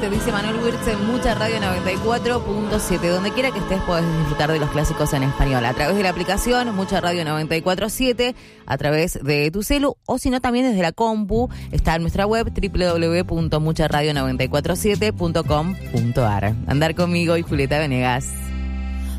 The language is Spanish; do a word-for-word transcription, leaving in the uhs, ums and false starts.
dice Manuel Wirtz en Mucha Radio noventa y cuatro punto siete. Donde quiera que estés podés disfrutar de los clásicos en español. A través de la aplicación Mucha Radio noventa y cuatro punto siete, a través de tu celu, o si no también desde la compu. Está en nuestra web doble u doble u doble u punto mucha radio noventa y cuatro punto siete punto com punto a r. Andar conmigo y Julieta Venegas.